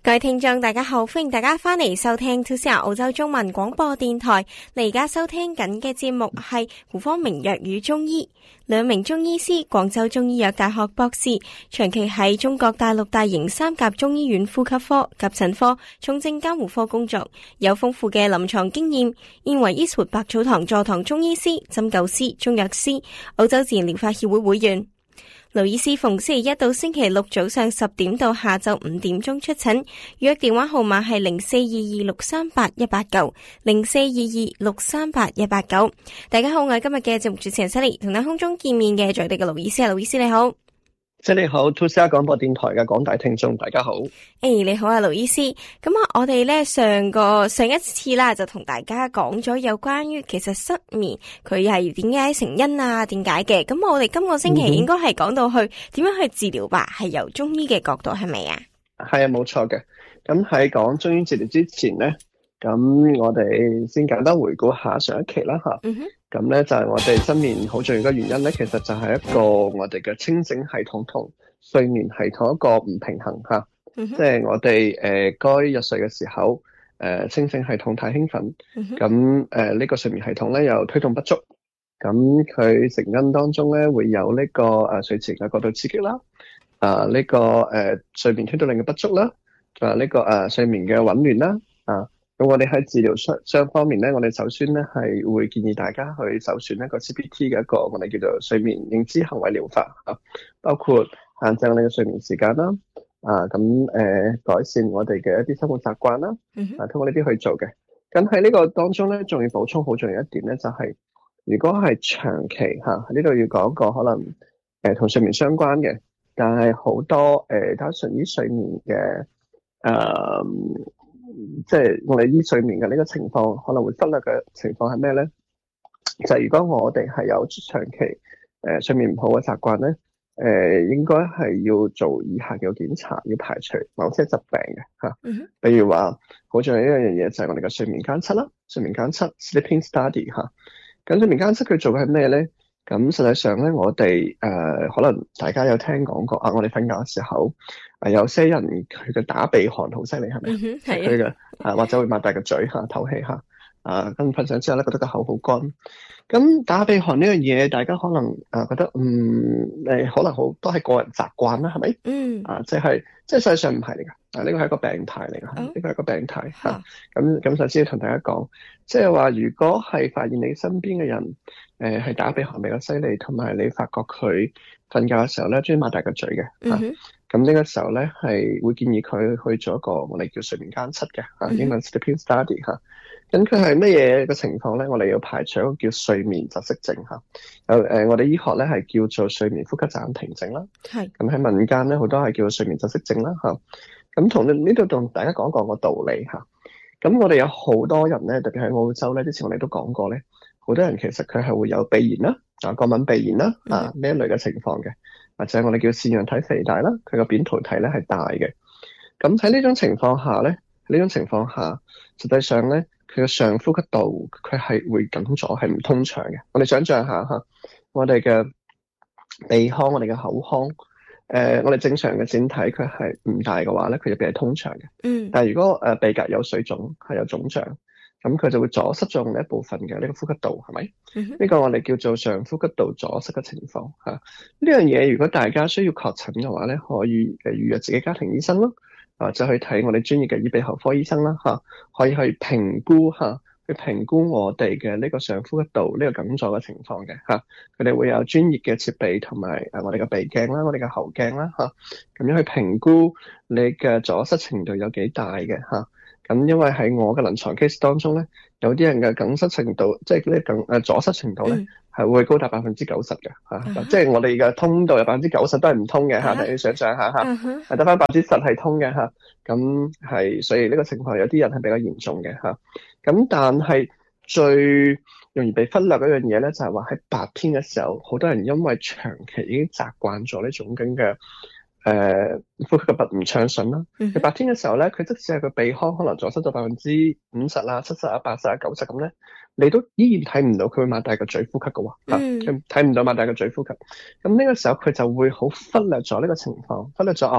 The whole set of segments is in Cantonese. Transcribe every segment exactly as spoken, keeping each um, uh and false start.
各位聽眾大家好，歡迎大家翻嚟收聽two C R澳洲中文廣播電台。你而家收聽緊嘅節目係胡方明藥與中醫，兩名中醫師，廣州中醫藥大學博士，長期喺中國大陸大型三甲中醫院呼吸科、急診科、重症監護科工作，有豐富嘅臨床經驗，現為 Eastwood 百草堂座堂中醫師、針灸師、中藥師，澳洲自然療法協會會員。盧醫師逢星期一到星期六早上十點到下晝五點鐘出診，預約電話號碼係零四二二六三八一八九，零四二二六三八一八九。大家好，我係今日嘅節目主持人 Sally， 同喺空中見面嘅在地嘅盧醫師啊，盧醫師你好。 即係你好 two C R 廣播電台嘅廣大聽眾大家好。 誒、hey, 你好啊盧醫師，咁啊我哋咧上個上一次啦就同大家講咗有關於其實失眠佢係點解成因啊點解嘅，咁我哋今個星期應該係講到去點樣去治療吧，係由中醫嘅角度係咪啊？ 係啊，冇錯嘅。咁喺講中醫治療之前咧，咁我哋先簡單回顧下上一期啦吓。嗯哼。咁咧就係我哋失眠好重要嘅原因咧，其實就係一個我哋嘅清醒系統同睡眠系統一個唔平衡吓，即、mm-hmm. 係我哋誒該入睡嘅時候，誒、呃、清醒系統太興奮，咁誒呢個睡眠系統咧又推動不足，咁佢成因當中咧會有呢、這個誒、呃、睡前嘅過度刺激啦，啊、呃、呢、這個誒、呃、睡眠推動力嘅不足啦，啊、呃、呢、這個誒、呃、睡眠嘅紊亂啦，啊。咁我哋喺治療雙雙方面咧，我哋首先咧係會建議大家去首選一個 C B T 嘅一個我哋叫做睡眠認知行為療法啊，包括限制我哋嘅睡眠時間啦，啊咁誒、呃、改善我哋嘅一啲生活習慣啦，啊通過呢啲去做嘅。咁喺呢個當中咧，仲要補充好重要一點咧，就係、是、如果係長期吓，呢、啊、度要講個可能誒同、呃、睡眠相關嘅，但係好多誒單純於睡眠嘅誒。呃即係我哋醫睡眠嘅呢個情況可能會忽略嘅情況係咩咧？就係、是、如果我哋係有長期誒、呃、睡眠唔好嘅習慣咧，誒、呃、應該係要做以下嘅檢查，要排除某些疾病嘅吓。嗯哼。比如話好重要一樣嘢就係我哋嘅睡眠監測啦，睡眠監測 sleeping study 吓。咁睡眠監測佢做嘅係咩咧？咁實際上咧，我哋誒、呃、可能大家有聽講過啊，我哋瞓覺嘅時候，啊有些人佢嘅打鼻鼾好犀利，係咪？係佢嘅啊，或者會擘大個嘴嚇唞氣嚇，啊跟住瞓上之後咧，覺得個口好乾。咁打鼻鼾呢樣嘢，大家可能啊覺得嗯誒可能好都係個人習慣啦，係咪？嗯啊，即係即係實際上唔係嚟㗎，啊呢個係一個病態嚟㗎，呢個係一個病態嚇。咁咁首先要同大家講，即係話如果係發現你身邊嘅人，誒、呃、係打鼻鼾比較犀利，同埋你發覺佢瞓覺嘅時候咧，中意擘大個嘴嘅，咁、mm-hmm. 啊、呢個時候咧係會建議佢去做一個我哋叫睡眠監測嘅，啊、mm-hmm. 英文 sleeping study 嚇。咁佢係乜嘢嘅情況咧？我哋要排除一個叫睡眠窒息症嚇。有、啊、誒、呃，我哋醫學咧係叫做睡眠呼吸暫停症啦。係。咁喺民間咧好多係叫做睡眠窒息症啦嚇。咁同呢度同大家講講個道理嚇。咁、啊、我哋有好多人咧，特別喺澳洲咧，之前我哋都講過咧。好多人其實佢係會有鼻炎啦，啊過敏鼻炎啦，啊呢一類嘅情況嘅，或者我哋叫腺樣體肥大啦，佢個扁桃體咧係大嘅。咁喺呢種情況下咧，呢種情況下，實際上咧佢嘅上呼吸道佢係會緊咗，係唔通暢嘅。我哋想象下吓，我哋嘅鼻腔、我哋嘅口腔，誒、呃、我哋正常嘅腺體佢係唔大嘅話咧，佢入邊係通暢嘅。嗯。但係如果誒鼻隔有水腫，係有腫脹。咁佢就會阻塞咗我哋一部分嘅呢個呼吸道，係咪？呢、mm-hmm. 呢個我哋叫做上呼吸道阻塞嘅情況嚇。呢樣嘢如果大家需要確診嘅話咧，可以誒預約自己家庭醫生咯，啊就去睇我哋專業嘅耳鼻喉科醫生啦嚇，可以去評估嚇，去評估我哋嘅呢個上呼吸道呢個緊阻嘅情況嘅嚇。佢哋會有專業嘅設備同埋誒我哋嘅鼻鏡啦，我哋嘅喉鏡啦嚇，咁樣去評估你嘅阻塞程度有幾大嘅嚇。咁因為喺我嘅臨床 case 當中咧，有啲人嘅梗塞程度，即係呢梗誒阻塞程度咧，係、嗯、會高達百分之九十嘅嚇，即係我哋嘅通道有百分之九十都係唔通嘅嚇，你想象下嚇，係得翻百分之十係通嘅嚇，咁係所以呢個情況有啲人係比較嚴重嘅嚇，咁但係最容易被忽略嗰樣嘢咧，就係話喺白天嘅時候，好多人因為長期已經習慣咗呢種咁嘅。誒、呃，呼吸嘅唔暢順啦。佢、mm-hmm. 白天嘅時候咧，佢即使係個鼻腔可能阻塞咗百分之五十啦、七十啊、八十啊、九十咁咧，你都依然睇唔到佢會擘大個嘴呼吸嘅喎。嗯，佢睇唔到擘大個嘴呼吸。咁呢個時候佢就會好忽略咗呢個情況，忽略咗哦，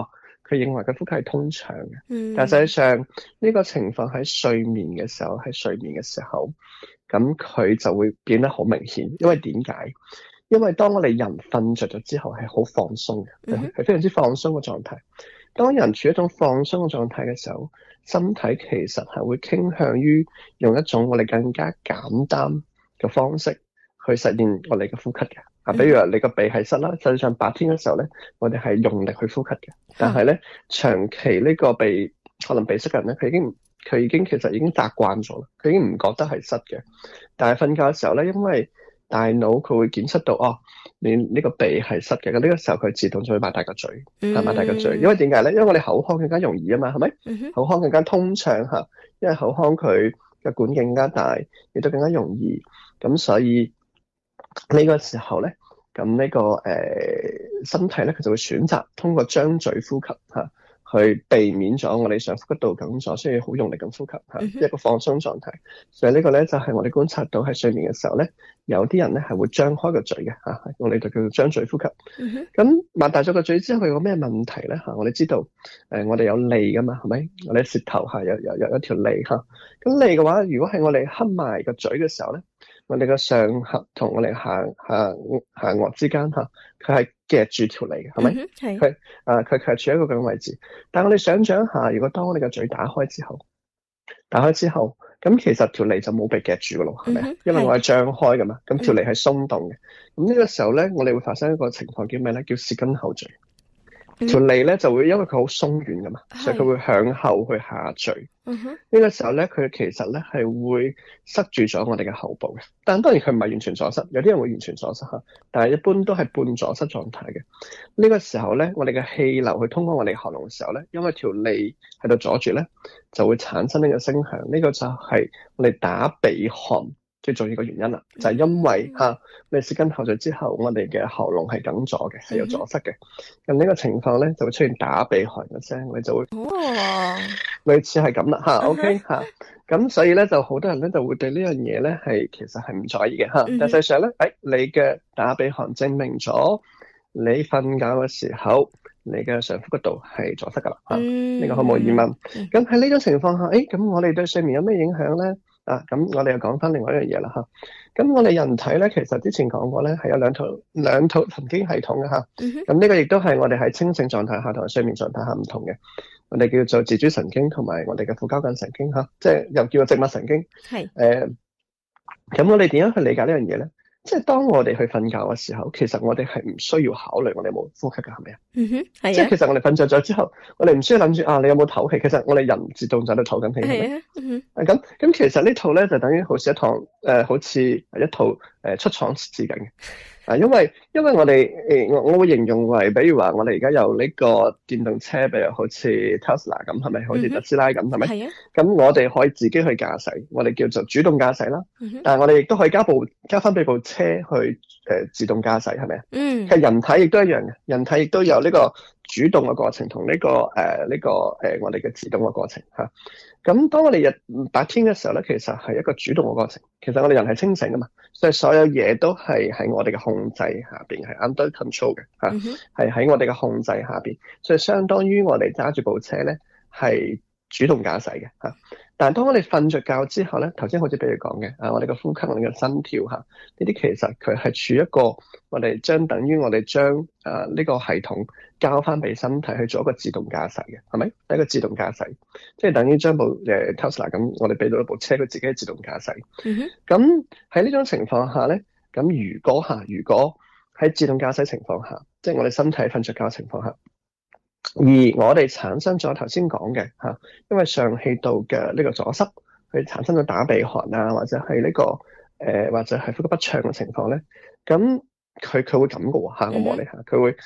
佢認為佢呼吸係通暢嘅。 嗯， 但實際上呢個情況喺睡眠嘅時候，喺睡眠嘅時候，咁佢就會變得好明顯。因為點解？因為當我哋人瞓着咗之後係好放鬆嘅，係、嗯、非常之放鬆嘅狀態。當人處於一種放鬆嘅狀態嘅時候，身體其實係會傾向於用一種我哋更加簡單嘅方式去實現我哋嘅呼吸嘅。啊，比如話你個鼻係塞啦，實際上白天嘅時候咧，我哋係用力去呼吸嘅。但係咧，長期呢個鼻可能鼻塞嘅人咧，佢已經佢已經其實已經習慣咗啦，佢已經唔覺得係塞嘅。但係瞓覺嘅時候咧，因為大腦佢會檢測到哦，你呢個鼻係塞嘅，咁呢個時候佢自動就會擘大個嘴，擘、嗯、大個嘴。因為點解咧？因為我哋口腔更加容易啊嘛，係咪？嗯、口腔更加通暢嚇，因為口腔佢嘅管徑更加大，亦都更加容易。咁所以呢個時候咧，咁呢、呢個誒、呃、身體咧，佢就會選擇通過張嘴呼吸嚇，去避免咗我哋上呼吸道緊咗，所以好用力咁呼吸嚇，嗯、一個放鬆狀態。所以呢個咧就係、是、我哋觀察到喺睡眠嘅時候咧，有啲人咧係會張開個嘴嘅嚇，我哋就叫做張嘴呼吸。咁、嗯、擘大咗個嘴之後，佢有咩問題咧嚇？我哋知道誒、呃，我哋有脷噶嘛，係咪？我哋舌頭下有有有一條脷嚇。咁脷嘅話，如果係我哋合埋個嘴嘅時候咧，我哋嘅上頜同我哋下下下顎之間嚇，佢係夾住條脷嘅，係咪？係。佢啊，佢佢係處喺一個咁嘅位置。但係我哋想象一下，如果當我哋嘅嘴打開之後，打開之後，咁其實條脷就冇被夾住嘅咯，係咪？嗯、因為我係張開嘅嘛，咁條脷係鬆動嘅。咁呢個時候咧，我哋會發生一個情況叫咩咧？叫舌根後墜。條脷咧就會因為佢好鬆軟噶嘛，所以佢會向後去下墜。呢、嗯、個時候咧，佢其實咧係會塞住咗我哋嘅喉部嘅。但當然佢唔係完全阻塞，有啲人會完全阻塞吓，但係一般都係半阻塞狀態嘅。呢、這個時候咧，我哋嘅氣流去通過我哋喉嚨嘅時候咧，因為條脷喺度阻住咧，就會產生呢個聲響。呢、這個就係我哋打鼻鼾最重要嘅原因啦，就係、是、因為吓、嗯啊、你舌根後墜之後，我哋嘅喉嚨係緊咗嘅，係有阻塞嘅。咁呢、嗯、個情況咧就會出現打鼻鼾嘅聲，你就會哦，類似係咁啦吓。OK 吓、啊，咁所以咧就好多人咧就會對呢樣嘢咧係其實係唔在意嘅吓。但實際上咧，誒、哎、你嘅打鼻鼾證明咗你瞓覺嘅時候，你嘅上呼吸道係阻塞噶啦吓，呢、嗯、個毫無疑問。咁喺呢種情況下，誒、哎、咁我哋對睡眠有咩影響咧？啊，咁我哋又講翻另外一樣嘢啦嚇。咁我哋人體咧，其實之前講過咧，係有兩套兩套神經系統嘅嚇。咁、嗯、呢個亦都係我哋喺清醒狀態下同埋睡眠狀態下唔同嘅。我哋叫做自主神經同埋我哋嘅副交感神經嚇，即係又叫做植物神經。係。誒、呃，咁我哋點樣去理解呢樣嘢咧？即係當我哋去瞓覺嘅時候，其實我哋係唔需要考慮我哋有冇呼吸嘅，係咪啊？嗯哼，係。即係其實我哋瞓着咗之後，我哋唔需要諗住啊，你有冇唞氣？其實我哋人自動就喺度唞緊氣，係咪？嗯哼。咁咁，其實呢套咧就等於好似一堂誒、呃，好似一套誒、呃、出廠設計嘅。啊，因為因為我哋誒，我我會形容為，比如話我哋而家有呢個電動車，比如好似 Tesla 咁，係咪？好似特斯拉咁，係咪？係啊。咁我哋可以自己去駕駛，我哋叫做主動駕駛啦。嗯、但係我哋亦都可以加部加翻俾部車去誒、呃、自動駕駛，係咪啊？嗯。其實人體亦都一樣嘅，人體亦都有呢個主動嘅過程同呢、這個誒呢、呃這個誒、呃、我哋嘅自動嘅過程嚇。咁、啊、當我哋日白天嘅時候咧，其實係一個主動嘅過程。其實我哋人係清醒噶嘛，所以所有嘢都係喺我哋嘅控制下邊，係 under control 嘅嚇，係喺我哋嘅控制下邊，所以相當於我哋揸住部車咧係主動駕駛嘅嚇。但係當我哋瞓着覺之後咧，頭先好似俾你講嘅啊，我哋嘅呼吸、我哋嘅心跳嚇，呢啲其實佢係處於一個我哋將等於我哋將誒呢個系統交翻俾身體去做一個自動駕駛嘅，係咪？係一個自動駕駛，即係等於將部誒 Tesla 咁，我哋俾到一部車，佢自己係自動駕駛。咁喺呢種情況下咧，咁如果嚇，如果喺自動駕駛情況下，即係我哋身體瞓着覺嘅情況下，而我哋產生咗頭先講嘅嚇，因為上氣道嘅呢個阻塞，佢產生咗打鼻鼾啊，或者係呢、這個誒、呃，或者係呼吸不暢嘅情況咧，咁佢佢會咁嘅喎嚇，我望你下，佢會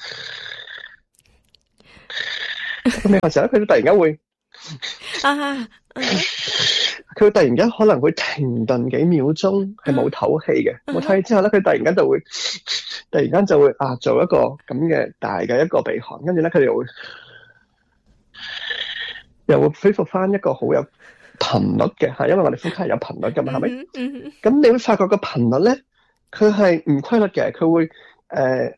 咁有時候咧，佢突然間會啊，佢會突然間可能會停頓幾秒鐘，係冇唞氣嘅，冇唞氣之後咧，佢突然間就會。突然間就會啊做一個咁嘅大嘅一個鼻鼾，跟住咧佢哋又會又會恢復翻一個好有頻率嘅嚇，因為我哋呼吸係有頻率㗎嘛，係咪？咁、mm-hmm. 你會發覺個頻率咧，佢係唔規律嘅，佢會誒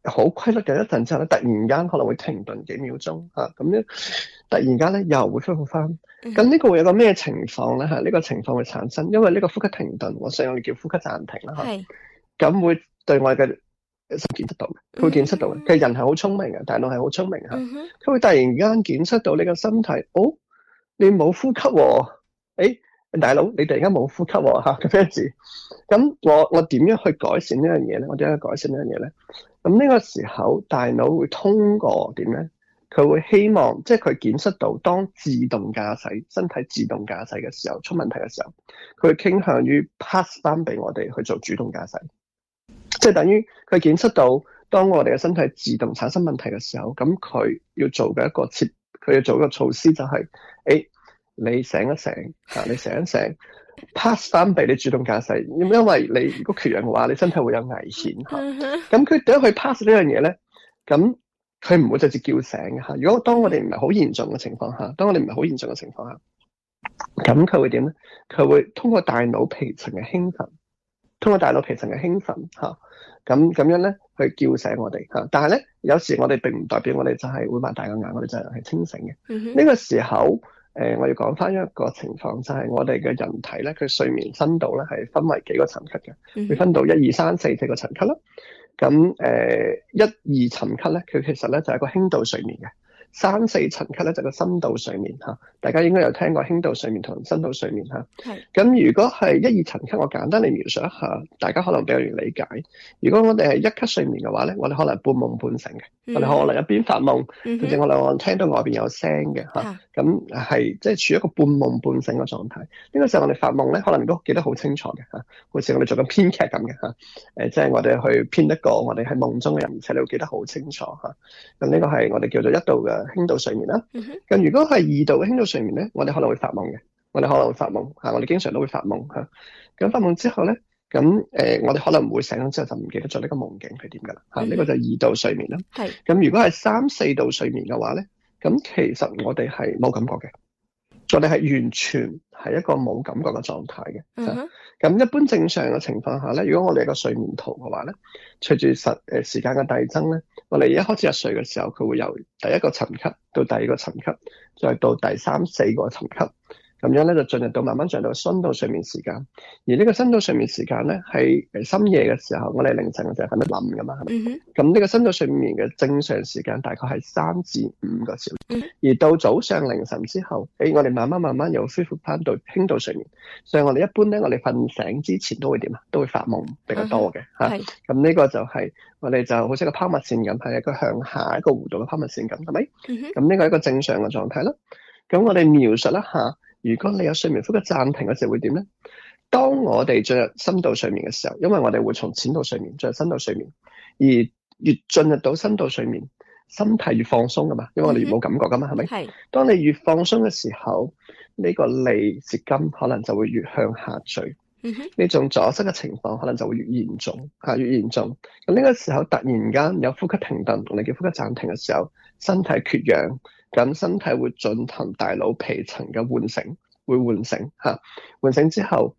好規律嘅一陣之後咧，突然間可能會停頓幾秒鐘嚇，咁樣突然間咧又會恢復翻。咁呢個會有個咩情況咧嚇？呢個情況會產生，因為呢個呼吸停頓，我所以我哋叫呼吸暫停啦嚇。係。咁會對我哋嘅檢測到嘅，佢會檢測到嘅。其實人係好聰明嘅，大腦係好聰明嚇。佢會突然間檢測到你個身體，哦，你冇呼吸喎，誒。大佬，你突然間冇呼吸喎嚇，咁樣子，咁我我點樣去改善呢樣嘢咧？我點樣去改善呢樣嘢咧？咁呢個時候，大腦會通過點咧？佢會希望，即係佢檢測到當自動駕駛身體自動駕駛嘅時候出問題嘅時候，佢會傾向於 pass 翻俾我哋去做主動駕駛，即係等於佢檢測到當我哋嘅身體自動產生問題嘅時候，咁佢要做嘅一個設，佢要做一個措施就係、是，誒、欸。你醒一醒嚇，你醒一醒 ，pass 翻俾你主動駕駛，因為你如果缺氧嘅話，你身體會有危險嚇。咁佢點樣去 pass 呢樣嘢咧？咁佢唔會直接叫醒嘅嚇。如果當我哋唔係好嚴重嘅情況下，當我哋唔係好嚴重嘅情況下，咁佢會點咧？佢會通過大腦皮層嘅興奮，通過大腦皮層嘅興奮嚇，咁咁樣咧去叫醒我哋嚇。但係咧，有時我哋並唔代表我哋就係會擘大個眼，我哋就係清醒嘅。呢、嗯呢個時候。誒、呃，我要講翻一個情況，就係、是、我哋嘅人體咧，佢睡眠深度咧係分為幾個層級嘅，會、嗯、分到一二三四四個層級啦。咁誒，一、呃、二層級咧，佢其實咧就係、是、一個輕度睡眠嘅。三四層級咧就係個深度睡眠嚇，大家應該有聽過輕度睡眠同深度睡眠嚇。係。咁如果係一二層級，我簡單嚟描述一下，大家可能比較容易理解。如果我哋係一級睡眠嘅話咧，我哋可能半夢半醒嘅、嗯，我哋可能一邊發夢，甚至我哋聽到外邊有聲嘅嚇。咁係即係處於一個半夢半醒嘅狀態。呢、這個時候我哋發夢咧，可能都記得好清楚嘅嚇，好似我哋做緊編劇咁嘅嚇。誒，即係我哋去編一個我哋喺夢中嘅人，而且你會記得好清楚嚇。咁呢個係我哋叫做一度嘅輕度睡眠啦，咁、嗯、如果係二度嘅輕度睡眠咧，我哋可能會發夢嘅，我哋可能會發夢吓，我哋經常都會發夢吓。咁發夢之後咧，咁誒、呃，我哋可能唔會醒咗之後就唔記得咗呢個夢境係點噶啦吓，呢、嗯這個就係二度睡眠啦。係。咁如果係三四度睡眠嘅話咧，咁其實我哋係冇感覺嘅，我哋係完全係一個冇感覺嘅狀態嘅。嗯。咁一般正常嘅情況下咧，如果我哋有個睡眠圖嘅話咧，隨住實誒時間嘅遞增咧，我哋一開始入睡嘅時候，佢會由第一個層級到第二個層級，再到第三四個層級，咁樣咧就進入到慢慢進入到深度睡眠時間。而呢個深度睡眠時間咧，係誒深夜嘅時候，我哋凌晨嘅時候瞓得冧噶嘛，係咪？咁呢個深度睡眠嘅正常時間大概係三至五個小時。Mm-hmm. 而到早上凌晨之後，誒我哋慢慢慢慢又恢復翻到輕度睡眠。所以我哋一般咧，我哋瞓醒之前都會點啊？都會發夢比較多嘅嚇。咁、uh-huh. 呢個就係、是、我哋就好似個拋物線咁，係一個向下一個弧度嘅拋物線咁，係咪？咁、mm-hmm. 呢個係一個正常嘅狀態啦。咁我哋描述一下。如果你有睡眠呼吸暫停嘅時候會點咧？當我哋進入深度睡眠嘅時候，因為我哋會從淺度睡眠進入深度睡眠，而越進入到深度睡眠，身體越放鬆噶嘛，因為我哋越冇感覺噶嘛，係咪？係。當你越放鬆嘅時候，呢、這個脷舌根可能就會越向下墜，呢、嗯、種阻塞嘅情況可能就會越嚴重，嚇越嚴重。咁呢個時候突然間有呼吸停頓，我哋叫呼吸暫停嘅時候，身體缺氧。咁身體會進行大腦皮層嘅喚醒，會喚醒嚇，喚醒之後，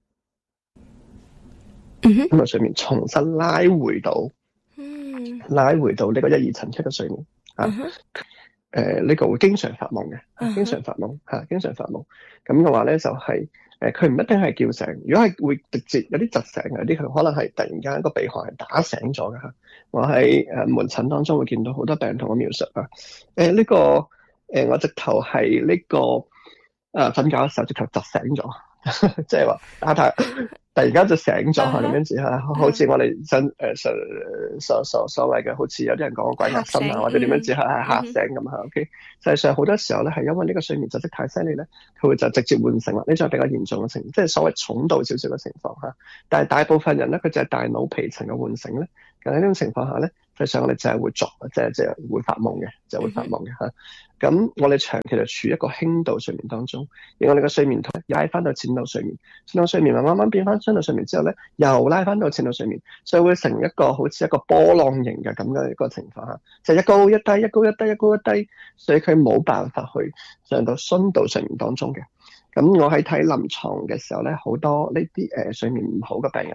咁啊睡眠重新拉回到，嗯、拉回到呢個一二層級嘅睡眠嚇。誒、嗯、呢、呃這個會經常發夢嘅、嗯，經常發夢嚇，經常發夢。咁嘅話咧就係、是、誒，佢、呃、唔一定係叫醒，如果係會直接有啲窒醒嘅，有啲佢可能係突然間個鼻鼾係打醒咗嘅嚇。我喺誒門診當中會見到好多病人同我描述啊，誒、呃、呢、這個。誒、呃，我直頭係呢個誒瞓、呃、覺嘅時候直頭窒醒咗，即係話打太突然間就醒咗咁樣子吓，好似我哋真誒所所所所謂嘅，好似有啲人講個鬼壓身啊，或者點樣子係係嚇醒咁吓。OK，實際上好多時候咧係因為呢個睡眠窒息太犀利咧，佢會就直接喚醒啦。呢種係比較嚴重嘅情況，即係所謂重度少少嘅情況吓。但係大部分人咧，佢就係大腦皮層嘅喚醒咧。咁喺呢種情況下咧，實際上我哋就係會作，即係即係會發夢嘅，就會發夢嘅吓。咁、嗯、我哋長期就處於一個輕度睡眠當中，而我哋嘅睡眠圖拉翻到淺度睡眠，淺度睡眠慢慢慢變翻深度睡眠之後咧，又拉翻到淺度睡眠，所以會成一個好似一個波浪形嘅咁嘅一個情況吓，就係、一高一低，一高一低，一高一低，所以佢冇辦法去上到深度睡眠當中嘅。咁我喺睇臨床嘅時候咧，好多呢啲誒睡眠唔好嘅病人，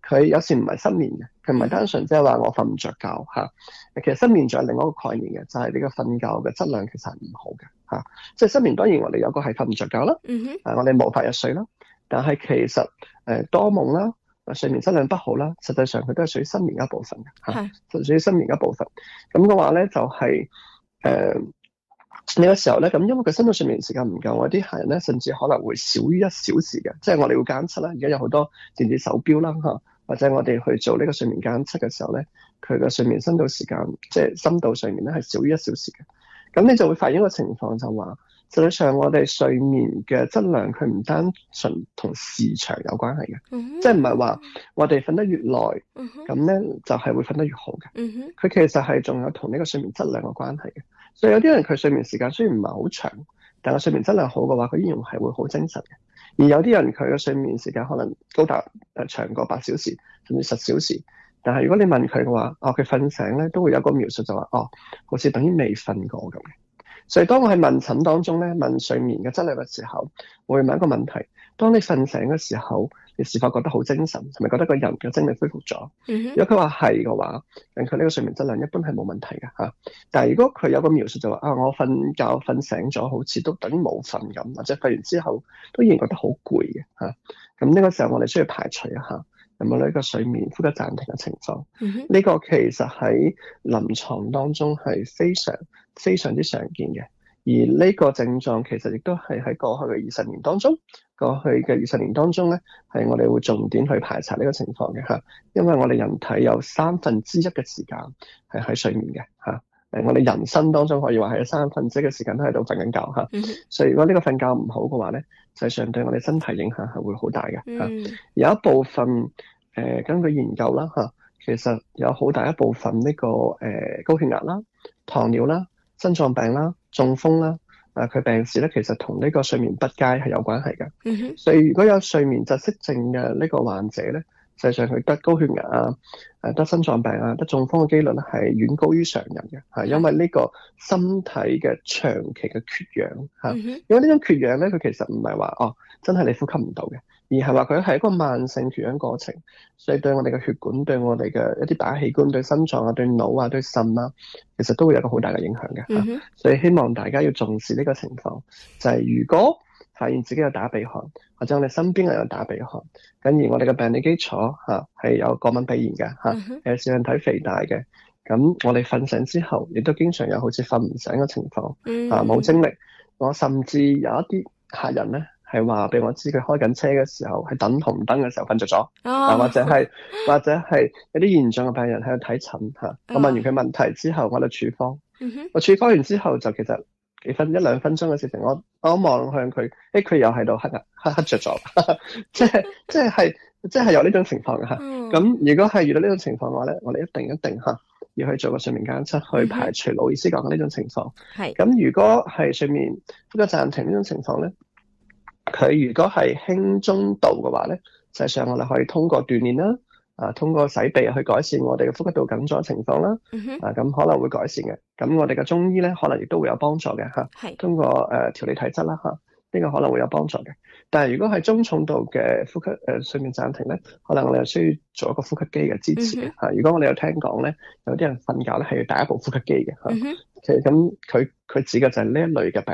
佢有時唔係失眠嘅，佢唔係單純即係話我瞓唔着覺嚇。其實失眠仲有另外一個概念嘅，就係、是、你個瞓覺嘅質量其實係唔好嘅嚇。即係失眠當然我哋有個係瞓唔着覺啦， 嗯哼， 啊我哋無法入睡啦。但係其實誒、呃、多夢啦，睡眠質量不好啦，實際上佢都係屬於失眠一部分嘅嚇，就屬於失眠一部分。咁嘅話咧就係誒呢個時候咧，咁因為佢深度睡眠時間唔夠，我啲客人咧甚至可能會少於一小時嘅，即係我哋會監測啦。而家有好多電子手錶啦嚇，或者我哋去做呢個睡眠監測嘅時候咧，佢嘅睡眠深度時間即係深度睡眠咧係少於一小時嘅。咁你就會發現一個情況就話，實際上我哋睡眠嘅質量佢唔單純同時長有關係嘅，嗯、即係唔係話我哋瞓得越耐，咁咧、嗯、就係、是、會瞓得越好嘅。佢、嗯、其實係仲有同呢個睡眠質量嘅關係嘅。所以有啲人佢睡眠時間雖然唔係好長，但係睡眠質量好嘅話，佢依然係會好精神嘅。而有啲人佢嘅睡眠時間可能高達誒長過八小時甚至十小時，但係如果你問佢嘅話，哦佢瞓醒咧都會有個描述就話，哦好似等於未瞓過咁嘅。所以當我喺問診當中咧問睡眠嘅質量嘅時候，我會問一個問題：當你瞓醒嘅時候，你是否覺得好精神？係咪覺得個人嘅精力恢復咗？嗯、哼如果佢話係嘅話，咁佢呢個睡眠質量一般係冇問題嘅嚇。但係如果佢有個描述就話啊，我瞓覺瞓醒咗，好似都等於冇瞓咁，或者瞓完之後都依然覺得好攰嘅嚇。咁呢個時候我哋需要排除一下有冇呢個睡眠呼吸暫停嘅情況。呢、嗯、哼個其實喺臨床當中係非常非常之常見嘅。而呢個症狀其實亦都係喺過去嘅二十年當中，過去嘅二十年當中咧，係我哋會重點去排查呢個情況嘅嚇，因為我哋人體有三分之一嘅時間係喺睡眠嘅嚇，誒我哋人生當中可以話係有三分之一嘅時間都喺度瞓緊覺嚇，嗯、所以如果呢個瞓覺唔好嘅話咧，實際上對我哋身體影響係會好大嘅嚇。嗯、有一部分誒、呃、根據研究啦嚇，其實有好大一部分呢、這個誒、呃、高血壓啦、糖尿啦、心臟病啦、中風啦，啊佢病史咧其實同呢個睡眠不佳係有關係嘅。嗯、哼所以如果有睡眠窒息症嘅呢個患者咧，實際上佢得高血壓啊、誒得心臟病啊、得中風嘅機率咧係遠高於常人嘅，係因為呢個身體嘅長期嘅缺氧嚇。嗯、哼因為呢種缺氧咧，佢其實唔係話哦真係你呼吸唔到嘅，而係話佢係一個慢性缺氧過程，所以對我哋嘅血管、對我哋嘅一啲打氣管、對心臟啊、對腦啊、對腎啊，其實都會有一個好大嘅影響嘅。嗯、哼所以希望大家要重視呢個情況，就係、是、如果發現自己有打鼻鼾，或者我哋身邊人有打鼻鼾，咁而我哋嘅病理基礎嚇係有過敏鼻炎嘅嚇，有腺樣體肥大嘅，咁我哋瞓醒之後，亦都經常有好似瞓唔醒嘅情況，嚇冇、嗯、精力。我甚至有一啲客人咧係話俾我知，佢開緊車嘅時候，係等紅燈嘅時候瞓着咗，啊、哦、或者係或者係有啲嚴重嘅病人喺度睇診嚇。我問完佢問題之後，我就處方，嗯、哼我處方完之後就其實幾分一兩分鐘嘅事情，我我望向佢，誒佢又喺度黑黑黑着咗，即係即係係即係有呢種情況嘅嚇。咁、嗯、如果係遇到呢種情況嘅話咧，我哋一定一定嚇要去做個睡眠監測，去排除勞醫師講嘅呢種情況。係咁、嗯哼，如果係睡眠呼吸暫停呢種情況咧，佢如果係輕中度嘅話咧，實際上我哋可以通過鍛鍊啦。啊，通過洗鼻去改善我哋嘅呼吸道緊張情況啦，嗯、哼啊咁可能會改善嘅。咁我哋嘅中醫咧，可能亦都會有幫助嘅嚇。係是通過誒、呃、調理體質啦嚇，呢、這個可能會有幫助嘅。但係如果係中重度嘅呼吸誒、呃、睡眠暫停咧，可能我哋又需要做一個呼吸機嘅支持嘅嚇、嗯哼啊。如果我哋有聽講咧，有啲人瞓覺咧係要打一部呼吸機嘅嚇。嗯、哼其實咁佢佢指嘅就係呢一類嘅病。